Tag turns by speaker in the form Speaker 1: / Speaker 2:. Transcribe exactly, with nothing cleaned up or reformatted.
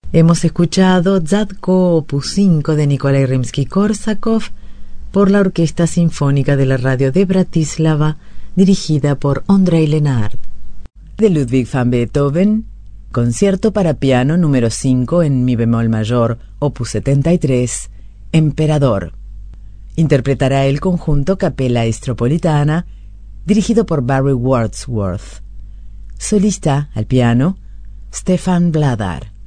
Speaker 1: Hemos escuchado Zadko opus cinco de Nikolai Rimsky-Korsakov por la Orquesta Sinfónica de la Radio de Bratislava, dirigida por Ondrej Lenard. De Ludwig van Beethoven, Concierto para piano número cinco en mi bemol mayor, opus setenta y tres, Emperador. Interpretará el conjunto Capella Estropolitana, dirigido por Barry Wordsworth. Solista al piano, Stefan Vladar.